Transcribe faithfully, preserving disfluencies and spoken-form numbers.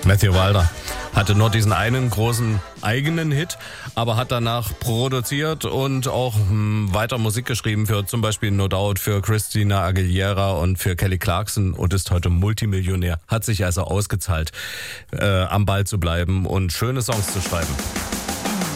Matthew Wilder hatte nur diesen einen großen eigenen Hit, aber hat danach produziert und auch mh, weiter Musik geschrieben für zum Beispiel No Doubt, für Christina Aguilera und für Kelly Clarkson und ist heute Multimillionär. Hat sich also ausgezahlt, äh, am Ball zu bleiben und schöne Songs zu schreiben.